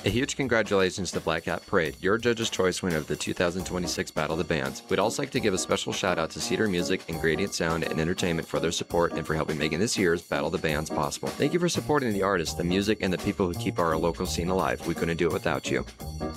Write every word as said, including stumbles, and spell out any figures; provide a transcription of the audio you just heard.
A huge congratulations to Black Hat Parade, your Judge's Choice winner of the two thousand twenty-six Battle of the Bands. We'd also like to give a special shout out to Cedar Music and Gradient Sound and Entertainment for their support and for helping making this year's Battle of the Bands possible. Thank you for supporting the artists, the music, and the people who keep our local scene alive. We couldn't do it without you.